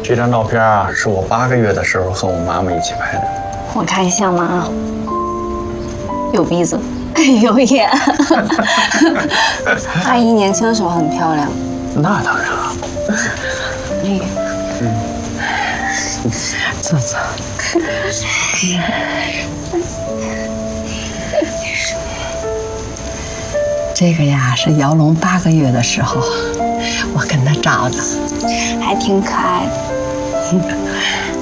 这张照片啊，是我8个月的时候和我妈妈一起拍的。 我看一下嘛，有鼻子，有眼。阿姨年轻的时候很漂亮。 那当然了。 坐坐。这个呀是姚龙8个月的时候，我跟他照的， 还挺可爱的。